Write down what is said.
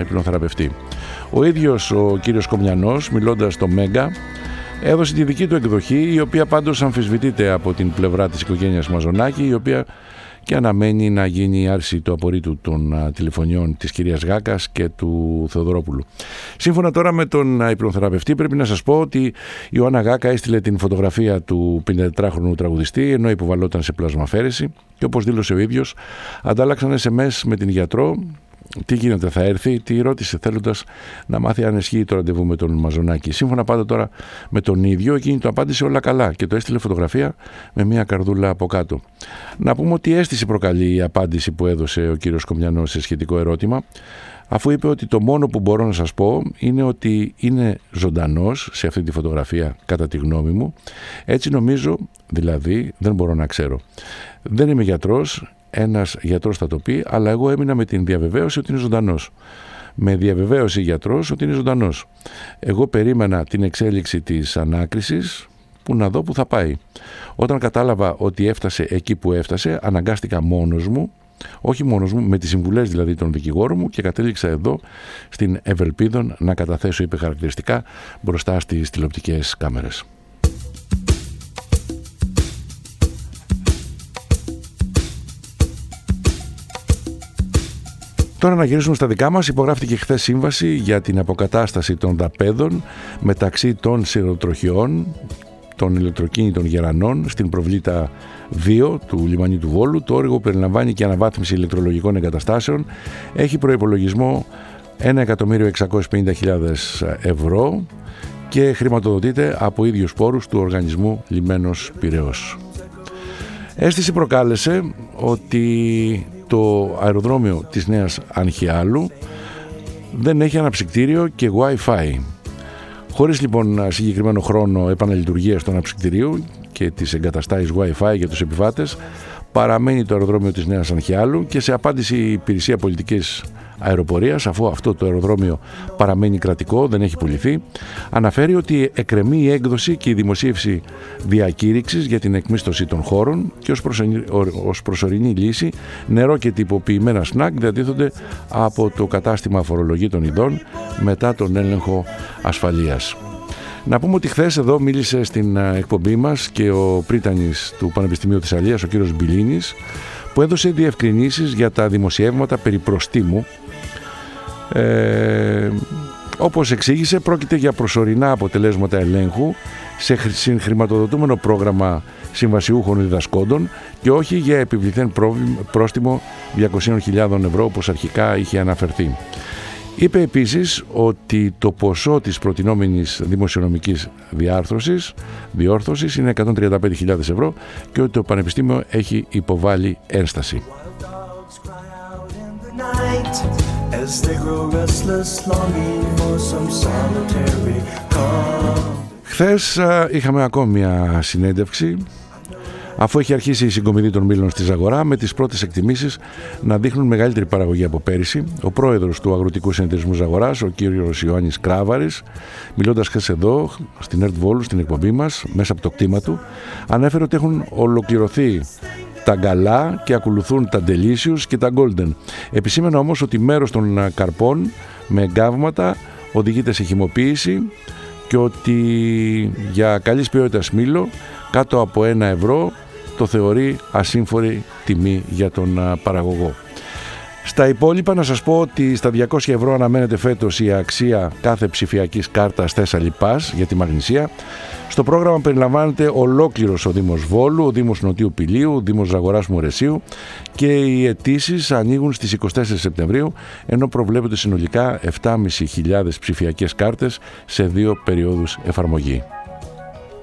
υπνοθεραπευτή. Ο ίδιος ο κύριος Κομιανός, μιλώντας στο Μέγκα, έδωσε τη δική του εκδοχή, η οποία πάντως αμφισβητείται από την πλευρά της οικογένειας Μαζονάκη, η οποία και αναμένει να γίνει η άρση του απορρίτου των τηλεφωνιών της κυρίας Γάκας και του Θεοδωρόπουλου. Σύμφωνα τώρα με τον υπνοθεραπευτή, πρέπει να σας πω ότι η Ιωάννα Γάκα έστειλε την φωτογραφία του 54χρονου τραγουδιστή, ενώ υποβαλόταν σε πλασμαφέρεση, και όπως δήλωσε ο ίδιος, αντάλλαξαν SMS με την γιατρό. Τι γίνεται, θα έρθει, τι ρώτησε, θέλοντας να μάθει αν ισχύει το ραντεβού με τον Μαζονάκη. Σύμφωνα πάντα τώρα με τον ίδιο, εκείνη το απάντησε όλα καλά και το έστειλε φωτογραφία με μια καρδούλα από κάτω. Να πούμε ότι αίσθηση προκαλεί η απάντηση που έδωσε ο κύριος Κομιανός σε σχετικό ερώτημα, αφού είπε ότι το μόνο που μπορώ να σας πω είναι ότι είναι ζωντανός σε αυτή τη φωτογραφία, κατά τη γνώμη μου. Έτσι νομίζω, δηλαδή δεν μπορώ να ξέρω. Δεν είμαι γιατρός. Ένας γιατρός θα το πει, αλλά εγώ έμεινα με την διαβεβαίωση ότι είναι ζωντανός. Με διαβεβαίωση γιατρός ότι είναι ζωντανός. Εγώ περίμενα την εξέλιξη της ανάκρισης, που να δω που θα πάει. Όταν κατάλαβα ότι έφτασε εκεί που έφτασε, αναγκάστηκα μόνος μου, όχι μόνος μου, με τις συμβουλές δηλαδή των δικηγόρων μου, και κατέληξα εδώ στην Ευελπίδων να καταθέσω, είπε χαρακτηριστικά, μπροστά στις τηλεοπτικές κάμερες. Τώρα να γυρίσουμε στα δικά μας. Υπογράφηκε χθες σύμβαση για την αποκατάσταση των δαπέδων μεταξύ των σειροτροχιών των ηλεκτροκίνητων γερανών στην Προβλήτα 2 του λιμανιού του Βόλου. Το όργο περιλαμβάνει και αναβάθμιση ηλεκτρολογικών εγκαταστάσεων. Έχει προϋπολογισμό 1.650.000 ευρώ και χρηματοδοτείται από ίδιους πόρους του οργανισμού Λιμένος Πειραιώς. Αίσθηση προκάλεσε ότι το αεροδρόμιο της Νέας Ανχιάλου δεν έχει αναψυκτήριο και Wi-Fi. Χωρίς λοιπόν συγκεκριμένο χρόνο επαναλειτουργίας του αναψυκτηρίου και της εγκαταστάσεις Wi-Fi για τους επιβάτες, παραμένει το αεροδρόμιο της Νέας Ανχιάλου, και σε απάντηση η Υπηρεσία Πολιτικής Αεροπορίας, αφού αυτό το αεροδρόμιο παραμένει κρατικό, δεν έχει πουληθεί, αναφέρει ότι εκκρεμεί η έκδοση και η δημοσίευση διακήρυξης για την εκμίσθωση των χώρων, και ως προσωρινή λύση νερό και τυποποιημένα σνακ διατίθονται από το κατάστημα Φορολογήτων Ειδών μετά τον έλεγχο ασφαλείας. Να πούμε ότι χθες εδώ μίλησε στην εκπομπή μας και ο πρίτανης του Πανεπιστημίου Θεσσαλίας, ο κύριος Μπιλίνης, που έδωσε διευκρινήσεις για τα δημοσιεύματα περί προστίμου. Όπως εξήγησε, πρόκειται για προσωρινά αποτελέσματα ελέγχου σε συγχρηματοδοτούμενο πρόγραμμα συμβασιούχων διδασκόντων και όχι για επιβληθέν πρόστιμο 200.000 ευρώ όπως αρχικά είχε αναφερθεί. Είπε επίσης ότι το ποσό της προτινόμενης δημοσιονομικής διόρθωσης είναι 135.000 ευρώ και ότι το Πανεπιστήμιο έχει υποβάλει ένσταση. Χθες είχαμε ακόμη μια συνέντευξη, αφού έχει αρχίσει η συγκομιδή των μήλων στη Ζαγορά, με τις πρώτες εκτιμήσεις να δείχνουν μεγαλύτερη παραγωγή από πέρυσι. Ο πρόεδρος του Αγροτικού Συνεταιρισμού Ζαγοράς, ο κύριος Ιωάννης Κράβαρης, μιλώντας χθες εδώ στην ΕΡΤ Βόλου, στην εκπομπή μας, μέσα από το κτήμα του, ανέφερε ότι έχουν ολοκληρωθεί τα γκαλά και ακολουθούν τα Delicious και τα Golden. Επισήμενα όμως ότι μέρος των καρπών με εγκάβματα οδηγείται σε χυμοποίηση και ότι για καλής ποιότητας μήλο κάτω από 1 ευρώ το θεωρεί ασύμφορη τιμή για τον παραγωγό. Στα υπόλοιπα να σας πω ότι στα 200 ευρώ αναμένεται φέτος η αξία κάθε ψηφιακής κάρτας Thessaly Pass για τη Μαγνησία. Στο πρόγραμμα περιλαμβάνεται ολόκληρος ο Δήμος Βόλου, ο Δήμος Νοτίου Πηλίου, ο Δήμος Ζαγοράς Μουρεσίου, και οι αιτήσεις ανοίγουν στις 24 Σεπτεμβρίου, ενώ προβλέπονται συνολικά 7.500 ψηφιακές κάρτες σε 2 περιόδους εφαρμογή.